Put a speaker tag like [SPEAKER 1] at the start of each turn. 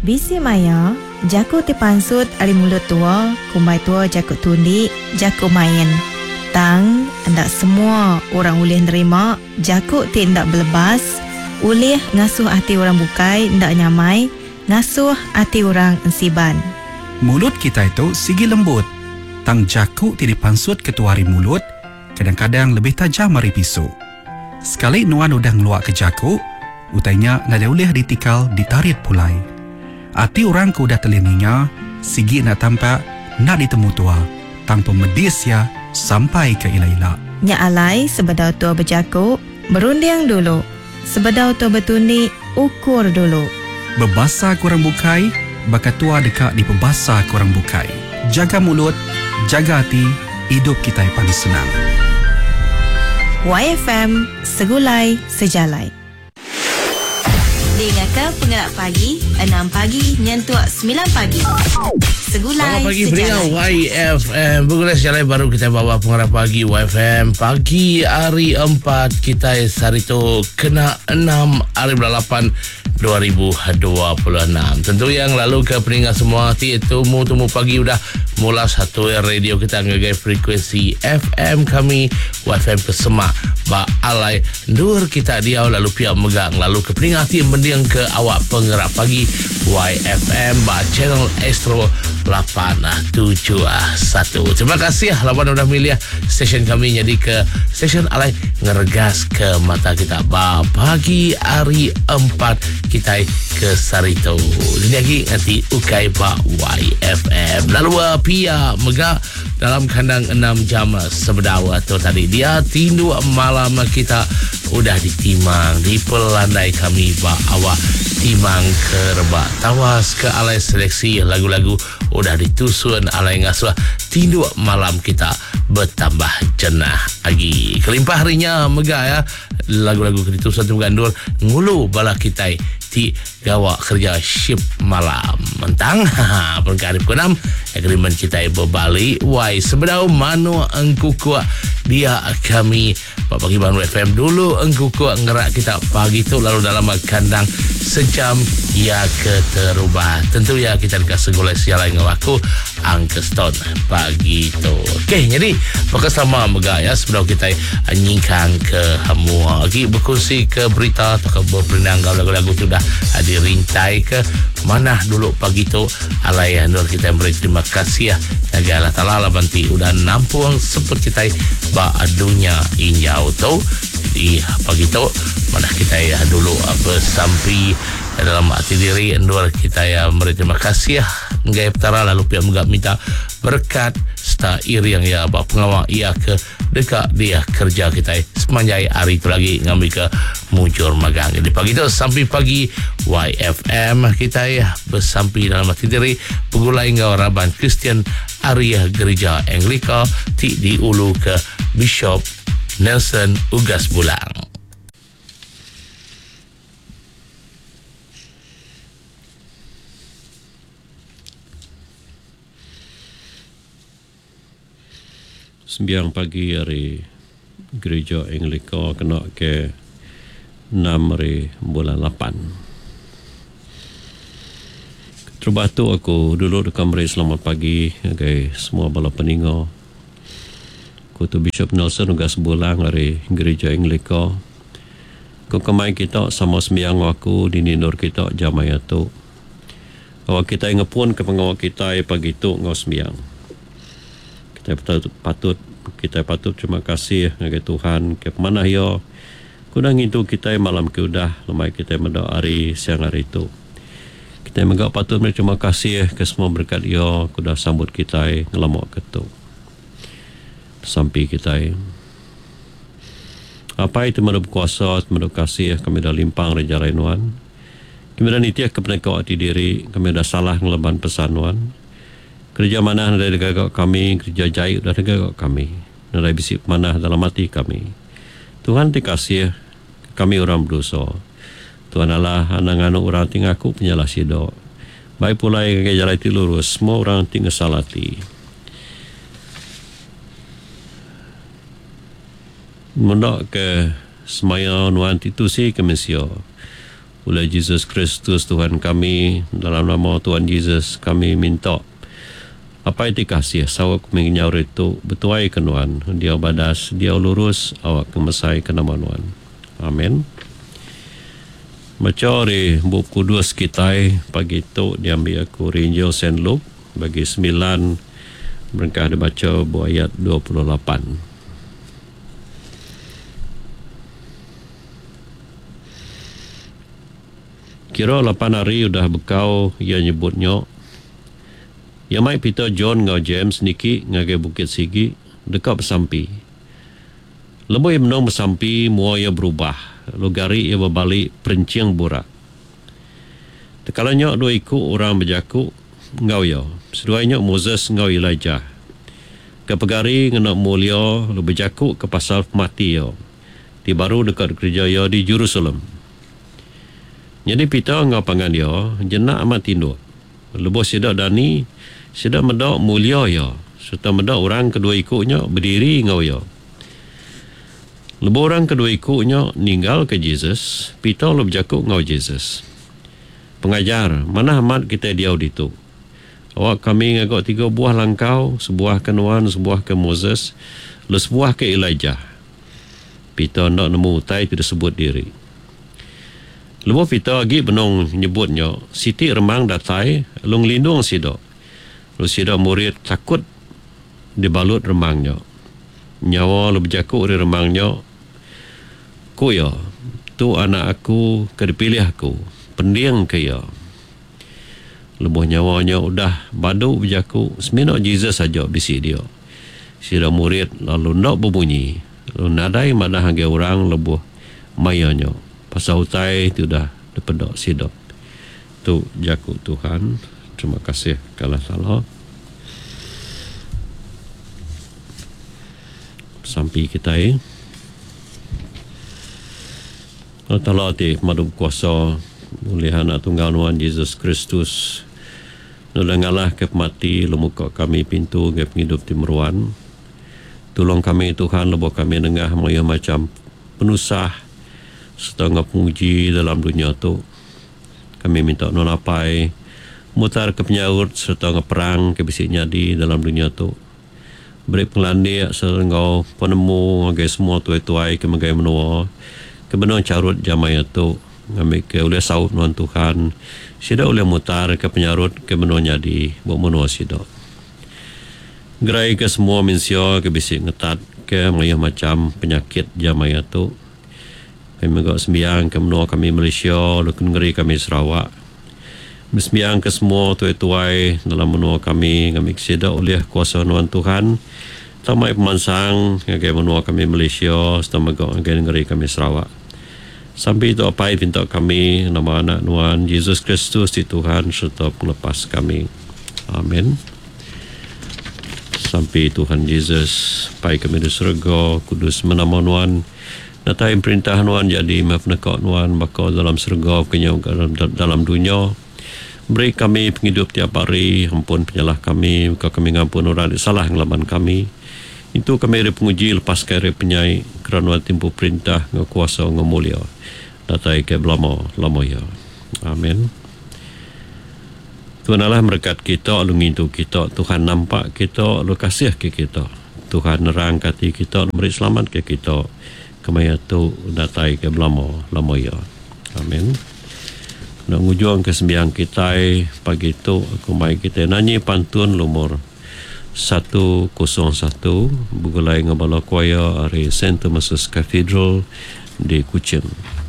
[SPEAKER 1] Bisi maya, jaku terpansut ari mulut tua, kumbai tua jaku tundi, jaku main. Tang, hendak semua orang boleh nerima, jaku tidak berlebas, boleh ngasuh hati orang bukai, hendak nyamai, ngasuh hati orang ensiban.
[SPEAKER 2] Mulut kita itu sigi lembut. Tang jaku dipansut ketuari mulut, kadang-kadang lebih tajam dari pisau. Sekali nuan udah ngeluak ke jaku, utainya nada boleh ditikal ditarik pulai. Hati orang ku udah telinginya, sigi nak tampak, nak ditemu tua, tanpa medis ya, sampai ke ila-ila.
[SPEAKER 1] Nya alai sebedau tua berjaku, berunding dulu. Sebedau tua bertundi, ukur dulu.
[SPEAKER 2] Berbasa kurang bukai, bakat tua dekat di pebasa kurang bukai. Jaga mulut, jaga hati, hidup kita yang paling senang.
[SPEAKER 1] YFM, segulai sejalai. Dengarkan Pengerak Pagi 6 pagi nyentuh 9 pagi. Segulai
[SPEAKER 3] selamat pagi
[SPEAKER 1] sejalai.
[SPEAKER 3] YFM Pengerak sejalai baru kita bawa Pengerak Pagi YFM pagi hari 4 kita sarito kena 6 hari 8 2026. Tentu yang lalu ke peningat semua hati temu pagi udah mula satu radio kita ngagai frekuensi FM kami YFM Kesemak ba alai dur kita dia lalu pihak megang lalu ke peningat hati mendiang ke awak Pengerak Pagi YFM ba channel Astro 871. Terima kasih lawan udah milih stesen kami jadi ke stesen alai ngeregas ke mata kita ba pagi hari 4 kita ke Sarito. Ini lagi nanti ukai ba YFM. Lalu pia mega dalam kandang 6 jam sebedau atau tadi dia tindu malam kita udah ditimang di pelandai kami ba awak timang kerba tawas ke alai seleksi lagu-lagu udah ditusun alai ngasuh tindu malam kita bertambah jenah lagi kelimpah harinya mega ya lagu-lagu ditusun tu gandur ngulu bala kita ti gawa kerja shift malam mentang perkarip ke-6 agreement kita berbalik why sebedau mano engku kuat dia kami pagi Bangun FM dulu engku kuat ngerak kita pagi tu lalu dalam kandang sejam ya keterubah tentu ya kita dikasih segolai siala yang ngawaku angkeston pagi tu okey jadi fokus sama mega ya sebelum kita nyingkang ke semua lagi berkongsi ke berita atau ke berperindang lagu-lagu tu dah dirintai ke mana dulu pagi tu alai nur kita beri terima kasih ya naga Allah Ta'ala banti udah nampung seperti kita ba adunya injau tu di pagi tu mana kita ya dulu bersampi dalam hati diri nur kita ya beri terima kasih ya ngai petara lalu pihak megak minta berkat serta iriang ya ba pengawal ia ke dekat dia kerja kita sepanjang hari itu lagi ngambil ke muncul magang jadi pagi itu sampai pagi YFM kita ya bersampai dalam hati diri pegulai ngau Raban Kristian Area Gereja Anglika di ulu ke Bishop Nelson Ugas Bulang.
[SPEAKER 4] Sembiang pagi hari Gereja Anglika kena ke 6 hari bulan 8. Terbatu aku dulu dekat meri selamat pagi okay, semua bala peninga. Aku tu Bishop Nelson Ugas Bulang hari Gereja Anglika. Aku kemai kita sama sembiang aku di ninur kita jamai tu. Awak kita ngepun ke pengawal kita pagi tu ngau sembiang. Kita patut terima kasih kepada Tuhan ke mana ya kudang itu kita malam ke udah lemai kita mendoa hari siang hari itu kita megak patut terima kasih ke semua berkat ya kuda sambut kita ngelamak ketuk sampai kita apa itu menurut kuasa menurut kasih kami dah limpang reja rainuan kami dah nitiah kepada kau hati diri kami dah salah ngeleban pesanuan kerja mana dari negara kami, kerja jahit dari negara kami, dari bisik mana dalam hati kami. Tuhan dikasih kami orang berdosa. Tuhan Allah anak-anak orang tinggal aku penyalah sido. Baik pula yang jalan itu lurus, semua orang tinggal salati. Mendak ke semaya nuan itu si ke Mesir. oleh Yesus Kristus Tuhan kami. Dalam nama Tuhan Yesus kami minta apa itu kasih sawak menginyau itu betuai kenuan dia badas dia lurus awak kemesai ke nama Tuhan. Amin. Macam buku kudus kita pagi itu diambil aku Injil Saint Luke bagi 9 mereka dibaca ayat 28. Kira 8 hari udah bekau ia nyebutnya. Ya mai Peter John ngau James niki ngagai Bukit Sigi dekat bersampi. Lebih menong bersampi mua ia berubah. Lugari ia berbalik perenciang burak. Tekalanya dua ikut orang berjaku ngau ya. Seduanya Moses ngau Elijah. Kepegari ngenak mulia lu berjaku ke pasal mati ya. Di baru dekat gereja ya di Jerusalem. Jadi Peter ngau pangan dia jenak amat tinduk. Lepas sidak dani sidak medak mulia ya. Serta medak orang kedua ikutnya berdiri ngau ya. Lepas orang kedua ikutnya ninggal ke Jesus, Peter lu berjakuk ngau Jesus. Pengajar, mana amat kita diau ditu? Awak kami ngagak 3 buah langkau, sebuah ke Noah, sebuah ke Moses, le sebuah ke Elijah. Peter nak nemu utai tidak sebut diri. Lepas Peter lagi benong nyebutnya, Siti remang datai, long lindung sidak. Lu sidak murid takut dibalut remangnya. Nyawa lu berjakuk di remangnya, ku ya, tu anak aku, kedipilih aku, pendiang ke ya. Lebuh nyawanya udah badu berjakuk, seminok Jesus saja bisi dia. Sidak murid lalu nak berbunyi, lalu nadai mana hangga orang lebuh mayanya. Pasal utai itu dah dipedok sidok. Tu jakuk Tuhan. Terima kasih kalau salah. Sampai kita Allah ti madu kuasa mulihan tunggal Tuhan Yesus Kristus. Nulangalah ke mati lemuka kami pintu ke hidup timuruan. Tolong kami Tuhan lebuh kami dengah maya macam penusah setengah penguji dalam dunia tu. Kami minta nonapai mutar ke penyaut serta perang ke bisiknya di dalam dunia tu. Beri pengelandik serengau penemu agai semua tuai-tuai ke magai menua ke benang carut jamaya tu ngambil ke oleh saut nuan Tuhan sida oleh mutar ke penyarut ke menuanya di buat menua sida. Gerai ke semua minsio ke bisik ngetat ke maya macam penyakit jamaya tu. Kami agak sembiang ke menua kami Malaysia, lekun ngeri kami Sarawak. Sembiang ke semua tuai-tuai dalam menua kami kesida oleh kuasa nuan Tuhan. Tamai pemansang ngagai menua kami Malaysia, serta agak ngeri kami Sarawak. Sampai itu apa pinta kami nama anak nuan Yesus Kristus di Tuhan serta pelepas kami. Amin. Sampai Tuhan Yesus, pai kami di surga, kudus menama nuan. Natai perintah nuan jadi mafnekak nuan bakal dalam surga kenyau dalam dunia. Beri kami penghidup tiap hari, ampun penyalah kami, maka kami ngampun orang salah ngelaban kami. Itu kami ada penguji lepas kaya penyai kerana timpu perintah ngekuasa ngemulia. Natai ke lama ya. Amin. Tuhan Allah berkat kita, alungi itu kita. Tuhan nampak kita, lu kasih ke kita. Tuhan nerangkati kita, beri selamat ke kita. Kemaya tu datai ke lama ya. Amin. Nak ngujung ke sembiang kita pagi tu aku mai kita nyanyi pantun lumur 101 bugulai ngabala choir ari St. Thomas's Cathedral di Kuching.